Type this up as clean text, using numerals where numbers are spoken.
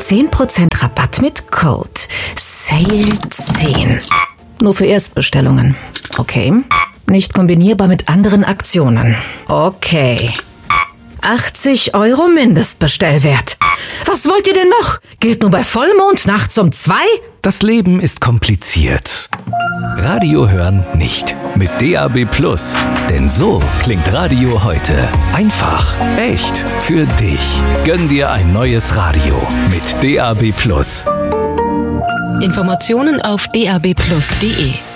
10% Rabatt mit Code SALE10. Nur für Erstbestellungen. Okay. Nicht kombinierbar mit anderen Aktionen. Okay. 80 € Mindestbestellwert. Was wollt ihr denn noch? Gilt nur bei Vollmond nachts um 2? Das Leben ist kompliziert. Radio hören nicht. Mit DAB+. Denn so klingt Radio heute. Einfach, echt, für dich. Gönn dir ein neues Radio mit DAB+. Informationen auf dabplus.de